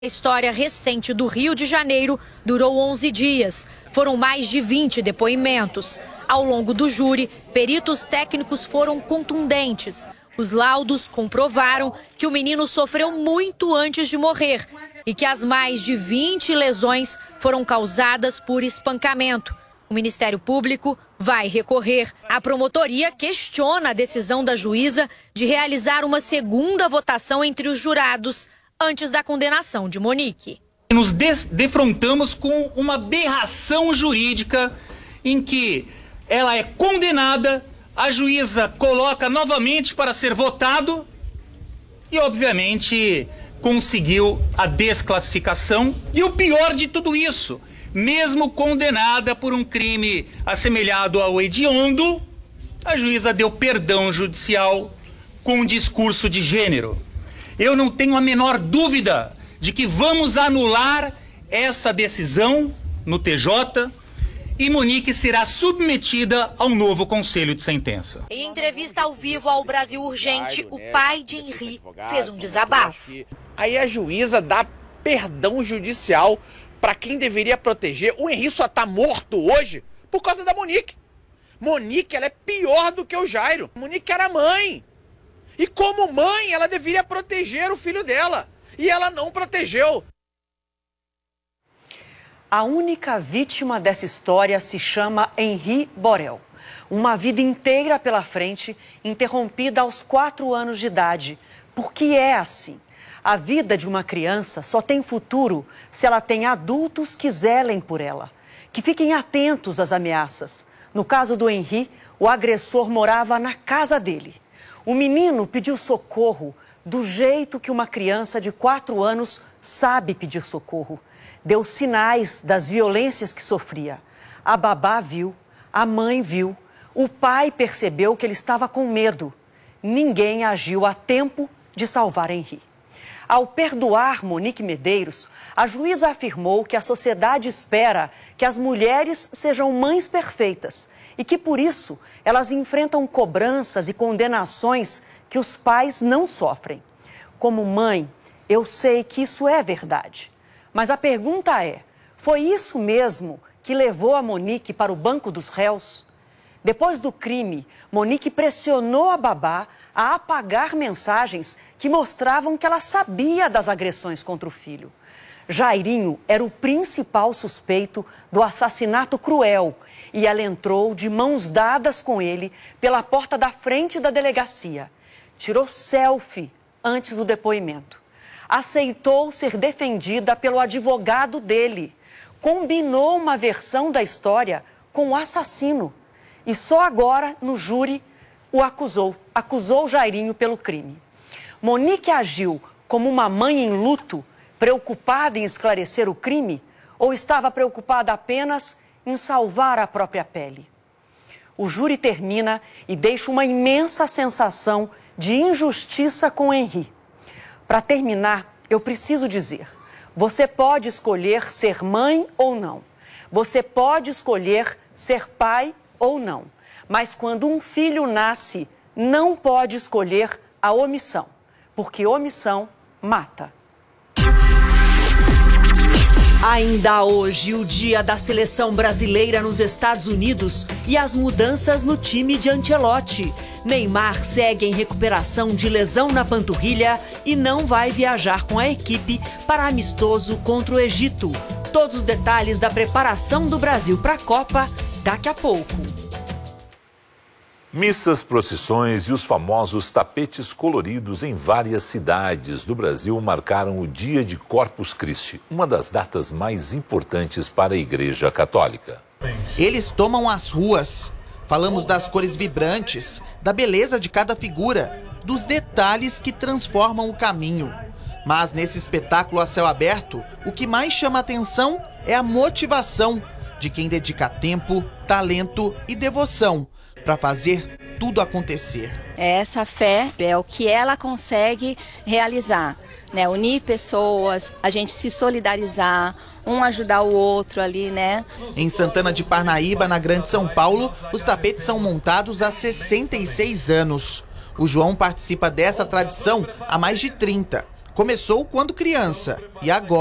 A história recente do Rio de Janeiro durou 11 dias. Foram mais de 20 depoimentos. Ao longo do júri, peritos técnicos foram contundentes. Os laudos comprovaram que o menino sofreu muito antes de morrer e que as mais de 20 lesões foram causadas por espancamento. O Ministério Público vai recorrer. A promotoria questiona a decisão da juíza de realizar uma segunda votação entre os jurados antes da condenação de Monique. Nos defrontamos com uma aberração jurídica em que ela é condenada, a juíza coloca novamente para ser votado e, obviamente, conseguiu a desclassificação. E o pior de tudo isso, mesmo condenada por um crime assemelhado ao hediondo, a juíza deu perdão judicial com um discurso de gênero. Eu não tenho a menor dúvida de que vamos anular essa decisão no TJ e Monique será submetida ao novo conselho de sentença. Em entrevista ao vivo ao Brasil Urgente, o pai de Henri fez um desabafo. Aí a juíza dá perdão judicial para quem deveria proteger. O Henri só está morto hoje por causa da Monique. Monique, ela é pior do que o Jairo. Monique era mãe. E como mãe, ela deveria proteger o filho dela. E ela não protegeu. A única vítima dessa história se chama Henri Borel. Uma vida inteira pela frente, interrompida aos 4 anos de idade. Porque é assim. A vida de uma criança só tem futuro se ela tem adultos que zelem por ela, que fiquem atentos às ameaças. No caso do Henri, o agressor morava na casa dele. O menino pediu socorro do jeito que uma criança de 4 anos sabe pedir socorro. Deu sinais das violências que sofria. A babá viu, a mãe viu, o pai percebeu que ele estava com medo. Ninguém agiu a tempo de salvar Henri. Ao perdoar Monique Medeiros, a juíza afirmou que a sociedade espera que as mulheres sejam mães perfeitas e que, por isso, elas enfrentam cobranças e condenações que os pais não sofrem. Como mãe, eu sei que isso é verdade. Mas a pergunta é, foi isso mesmo que levou a Monique para o banco dos réus? Depois do crime, Monique pressionou a babá a apagar mensagens que mostravam que ela sabia das agressões contra o filho. Jairinho era o principal suspeito do assassinato cruel e ela entrou de mãos dadas com ele pela porta da frente da delegacia. Tirou selfie antes do depoimento. Aceitou ser defendida pelo advogado dele. Combinou uma versão da história com o assassino. E só agora, no júri, o acusou Jairinho pelo crime. Monique agiu como uma mãe em luto, preocupada em esclarecer o crime, ou estava preocupada apenas em salvar a própria pele? O júri termina e deixa uma imensa sensação de injustiça com Henri. Para terminar, eu preciso dizer, você pode escolher ser mãe ou não. Você pode escolher ser pai ou não. Mas quando um filho nasce, não pode escolher a omissão, porque omissão mata. Ainda hoje, o dia da seleção brasileira nos Estados Unidos e as mudanças no time de Ancelotti. Neymar segue em recuperação de lesão na panturrilha e não vai viajar com a equipe para amistoso contra o Egito. Todos os detalhes da preparação do Brasil para a Copa daqui a pouco. Missas, procissões e os famosos tapetes coloridos em várias cidades do Brasil marcaram o dia de Corpus Christi, uma das datas mais importantes para a Igreja Católica. Eles tomam as ruas. Falamos das cores vibrantes, da beleza de cada figura, dos detalhes que transformam o caminho. Mas nesse espetáculo a céu aberto, o que mais chama a atenção é a motivação de quem dedica tempo, talento e devoção para fazer tudo acontecer. Essa fé é o que ela consegue realizar, né? Unir pessoas, a gente se solidarizar, um ajudar o outro ali, né? Em Santana de Parnaíba, na Grande São Paulo, os tapetes são montados há 66 anos. O João participa dessa tradição há mais de 30. Começou quando criança e agora